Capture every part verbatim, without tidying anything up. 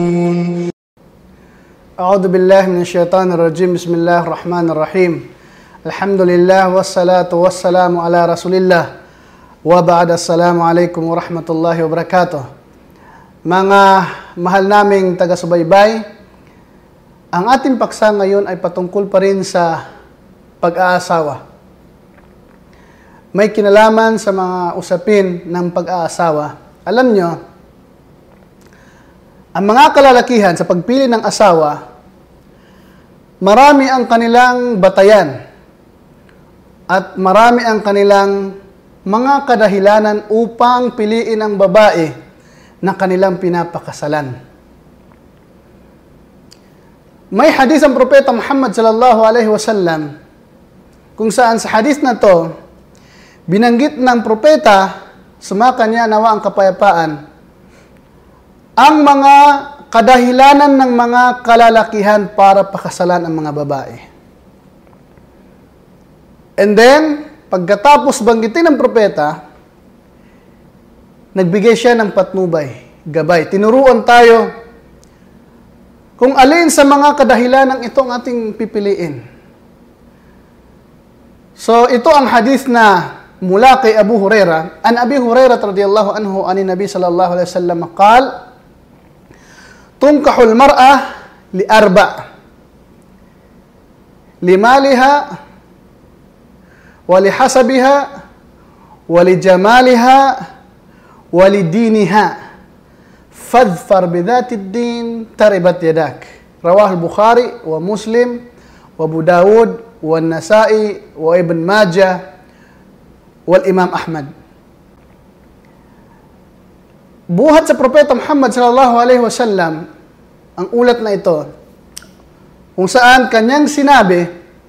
أعوذ بالله من الشيطان الرجيم بسم الله الرحمن الرحيم الحمد لله والصلاة والسلام على رسول الله وبعد السلام عليكم ورحمة الله وبركاته. Mga mahal naming taga-subaybay, ang ating paksa ngayon ay patungkol pa rin sa pag-aasawa. May kinalaman sa mga usapin ng pag-aasawa. Alam nyo, ang mga kalalakihan sa pagpili ng asawa, marami ang kanilang batayan at marami ang kanilang mga kadahilanan upang piliin ang babae na kanilang pinapakasalan. May hadis ang Propeta Muhammad sallallahu alaihi wasallam kung saan sa hadis na to, binanggit ng Propeta, sumakanya nawa ang kapayapaan, ang mga kadahilanan ng mga kalalakihan para pakasalan ang mga babae. And then, pagkatapos banggitin ng propeta, nagbigay siya ng patnubay, gabay. Tinuruan tayo kung alin sa mga kadahilanang ito ang ating pipiliin. So, ito ang hadith na mula kay Abu Hurairah. An Abi Hurairah radhiyallahu anhu ani Nabi sallallahu alaihi wasallam qala: Tunkahul mar'ah li arba' limaliha wa lihasabiha wa lijamaliha wa lidiniha fadfar bidhatid din taribat yadak. Rawah al-Bukhari wa Muslim wa Abu Dawud wa Nasa'i wa Ibn Majah wal Imam Ahmad. Buhat sa Propeta Muhammad sallallahu alaihi wasallam ang ulat na ito, kung saan kanyang sinabi,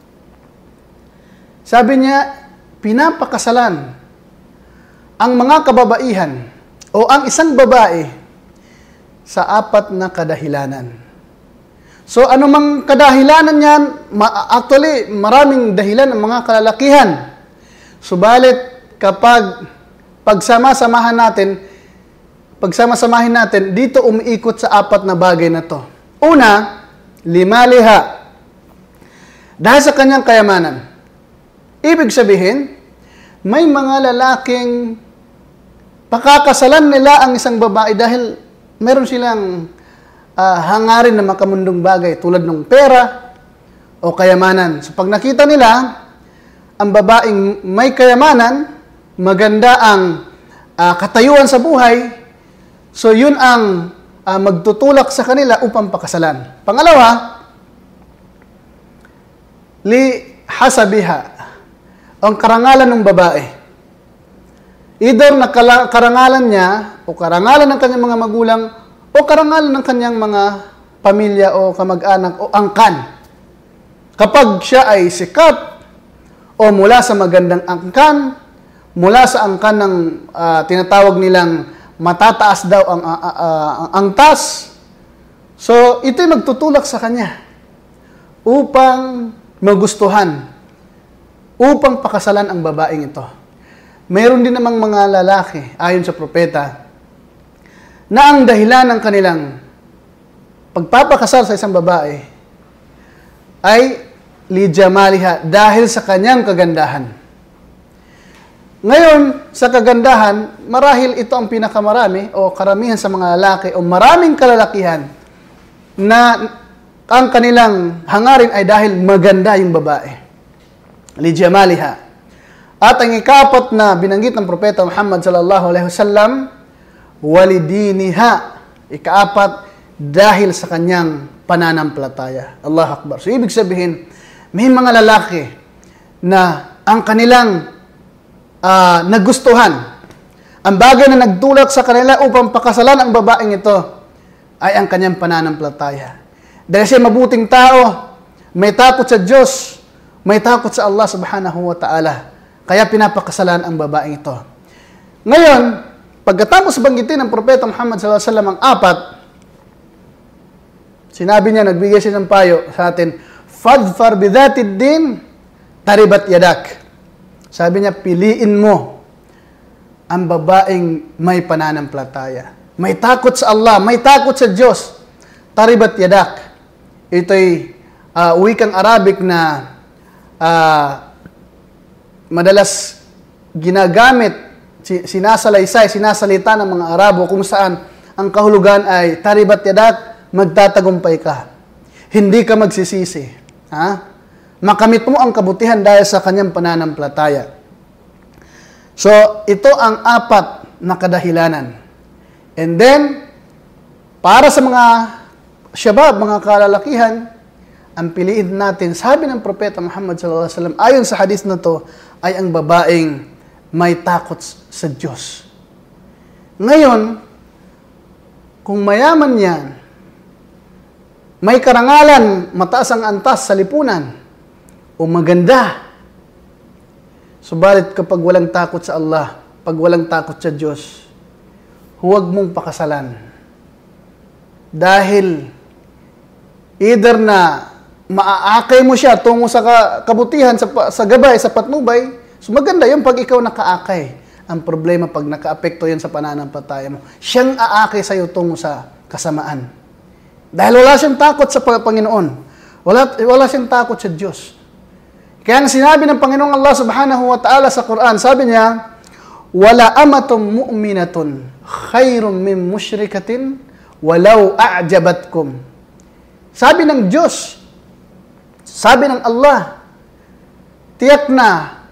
sabi niya, pinapakasalan ang mga kababaihan o ang isang babae sa apat na kadahilanan. So anumang kadahilanan niyan, actually maraming dahilan ng mga kalalakihan. Subalit kapag pagsama-samahan natin, pagsama-samahin natin, dito umiikot sa apat na bagay na to. Una, limaliha. Dahil sa kanyang kayamanan. Ibig sabihin, may mga lalaking pakakasalan nila ang isang babae dahil meron silang uh, hangarin na makamundong bagay tulad ng pera o kayamanan. So pag nakita nila, ang babaeng may kayamanan, maganda ang uh, katayuan sa buhay, so yun ang uh, magtutulak sa kanila upang pakasalan. Pangalawa, li hasabiha, ang karangalan ng babae. Either na karangalan niya o karangalan ng kanyang mga magulang o karangalan ng kanyang mga pamilya o kamag-anak o angkan. Kapag siya ay sikat o mula sa magandang angkan, mula sa angkan ng uh, tinatawag nilang matataas daw ang, uh, uh, uh, ang tas. So, ito'y magtutulak sa kanya upang magustuhan, upang pakasalan ang babaeng ito. Mayroon din namang mga lalaki, ayon sa propeta, na ang dahilan ng kanilang pagpapakasal sa isang babae ay lijamaliha, dahil sa kanyang kagandahan. Ngayon, sa kagandahan, marahil ito ang pinakamarami o karamihan sa mga lalaki o maraming kalalakihan na ang kanilang hangarin ay dahil maganda yung babae. Lijamaliha. At ang ikapat na binanggit ng Propeta Muhammad sallallahu alaihi wasallam, walidiniha. Ikaapat, dahil sa kanyang pananampalataya. Allahu Akbar. So, ibig sabihin, may mga lalaki na ang kanilang Uh, nagustuhan, ang bagay na nagtulak sa kanila upang pakasalan ang babaeng ito ay ang kanyang pananampalataya. Dahil siya mabuting tao, may takot sa Diyos, may takot sa Allah subhanahu wa ta'ala. Kaya pinapakasalan ang babaeng ito. Ngayon, pagkatapos banggitin ng Propeta Muhammad sallallahu alaihi wasallam ang apat, sinabi niya, nagbigay siya ng payo sa atin, fadfar bidhatid din taribat yadak. Sabi niya, piliin mo ang babaeng may pananampalataya. May takot sa Allah, may takot sa Diyos. taribat yadak. Ito'y uh, wikang Arabic na uh, madalas ginagamit, sinasalaysay, sinasalita ng mga Arabo kung saan ang kahulugan ay taribat yadak, magtatagumpay ka. Hindi ka magsisisi. Ha? Makamit mo ang kabutihan dahil sa kanyang pananampalataya. So, ito ang apat na kadahilanan. And then, para sa mga syabab, mga kalalakihan, ang piliin natin, sabi ng Propeta Muhammad sallallahu alaihi wasallam, ayon sa hadis na to, ay ang babaeng may takot sa Diyos. Ngayon, kung mayaman yan, may karangalan, mataas ang antas sa lipunan, o maganda, subalit kapag walang takot sa Allah, pag walang takot sa Diyos, huwag mong pakasalan. Dahil, either na maaakay mo siya tungo sa kabutihan, sa, sa gabay, sa patnubay, so maganda yung pag ikaw nakaakay. Ang problema pag nakaapekto yan sa pananampalataya mo, siyang aakay sa'yo tungo sa kasamaan. Dahil wala siyang takot sa Panginoon. Wala, wala siyang takot sa Diyos. Kaya ang sinabi ng Panginoong Allah subhanahu wa ta'ala sa Quran, sabi niya, wala amatum mu'minatun khairum min musyrikatin walau a'jabatkum. Sabi ng Diyos, sabi ng Allah, tiyak na,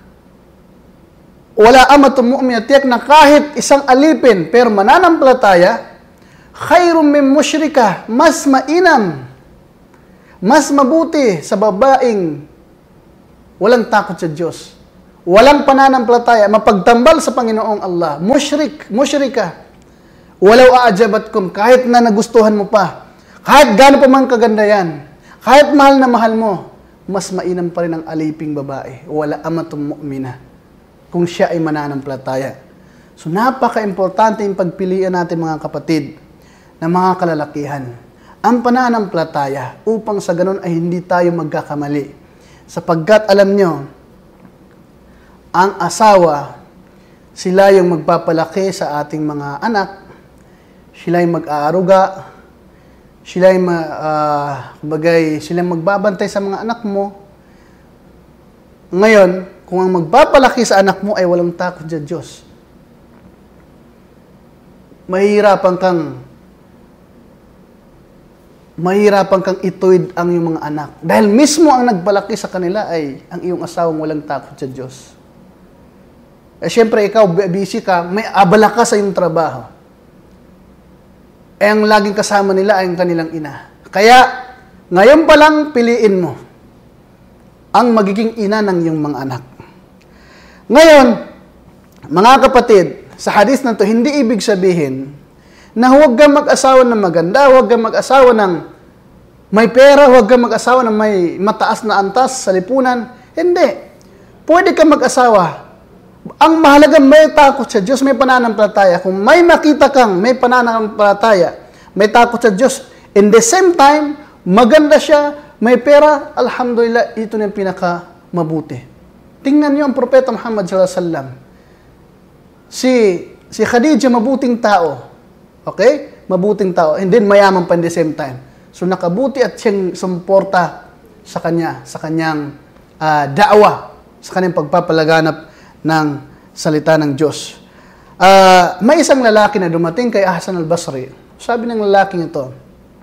wala amatum mu'minat, tiyak na kahit isang alipin, pero mananampalataya, khairum min musyrika, mas mainam, mas mabuti sa babaeng walang takot sa Diyos, walang pananampalataya, mapagtambal sa Panginoong Allah, musyrik, musyrika, walau aajabatkum, kahit na nagustuhan mo pa, kahit gaano pa man kaganda yan, kahit mahal na mahal mo, mas mainam pa rin ang aliping babae, wala amatum mu'mina, kung siya ay mananampalataya. So napaka-importante yung pagpilian natin mga kapatid, na mga kalalakihan, ang pananampalataya, upang sa ganun ay hindi tayo magkakamali. Sapagkat alam nyo, ang asawa, sila yung magpapalaki sa ating mga anak, sila yung mag-aaruga, sila yung uh, bagay, sila yung magbabantay sa mga anak mo. Ngayon, kung ang magpapalaki sa anak mo ay walang takot sa Diyos, mahihirapan kang mahirapan kang ituwid ang iyong mga anak. Dahil mismo ang nagpalaki sa kanila ay ang iyong asawang walang takot sa Diyos. Eh, syempre, ikaw, busy ka, may abala ka sa iyong trabaho. Eh, ang laging kasama nila ay ang kanilang ina. Kaya, ngayon pa lang, piliin mo ang magiging ina ng iyong mga anak. Ngayon, mga kapatid, sa hadis na to, hindi ibig sabihin na huwag kang mag-asawa ng maganda, huwag kang mag-asawa ng may pera, huwag kang mag-asawa ng may mataas na antas sa lipunan. Hindi. Pwede kang mag-asawa. Ang mahalaga, may takot sa Diyos, may pananampalataya. Kung may makita kang may pananampalataya, may takot sa Diyos, in the same time, maganda siya, may pera, alhamdulillah, ito na yung pinaka-mabuti. Tingnan niyo ang Propeta Muhammad sallallahu alaihi wasallam. Si, si Khadija, mabuting tao. Okay? Mabuting tao. And then, mayaman pa in the same time. So, nakabuti at siyang sumporta sa kanya, sa kanyang uh, da'wa, sa kanyang pagpapalaganap ng salita ng Diyos. Uh, may isang lalaki na dumating kay Hasan al-Basri. Sabi ng lalaking ito,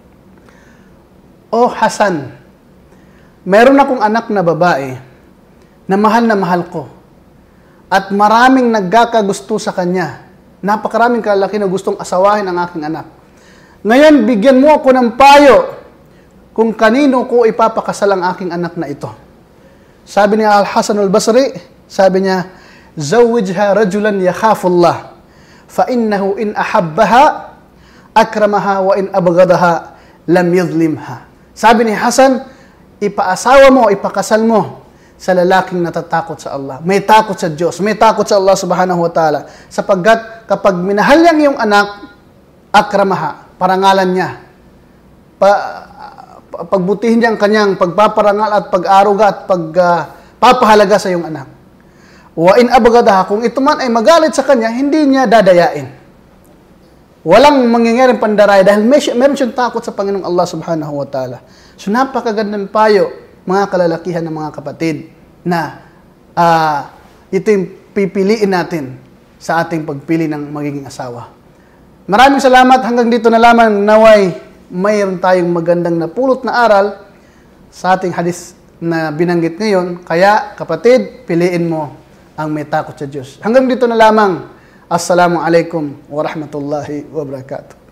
"O Hasan, meron akong anak na babae na mahal na mahal ko at maraming nagkakagusto sa kanya. Napakaraming kalalaki na gustong asawahin ang aking anak. Ngayon, bigyan mo ako ng payo kung kanino ko ipapakasal ang aking anak na ito." Sabi ni Al-Hasan al-Basri, sabi niya, "Zawwijha rajulan yakhafullah, fa innahu in ahabbaha akramaha wa in abghadaha lam yadhlimha." Sabi ni Hasan, ipaasawa mo, ipakasal mo sa lalaking natatakot sa Allah. May takot sa Diyos, may takot sa Allah subhanahu wa ta'ala. Sapagkat kapag minahal niya yung anak, akramaha, parangalan niya. Pa, pagbutihin niya ang kanyang pagpaparangal at pag-aruga at pagpapahalaga uh, sa iyong anak. Wa in abghadaha, kung ito man ay magalit sa kanya, hindi niya dadayain. walang mangyayaring pandaraya dahil may, meron siyang takot sa Panginoong Allah subhanahu wa ta'ala. So napakagandang payo, mga kalalakihan ng mga kapatid, na uh, ito yung pipiliin natin sa ating pagpili ng magiging asawa. Maraming salamat. Hanggang dito na lamang, naway mayroon tayong magandang napulot na aral sa ating hadis na binanggit ngayon. Kaya kapatid, piliin mo ang may takot sa Diyos. Hanggang dito na lamang. Assalamualaikum warahmatullahi wabarakatuh.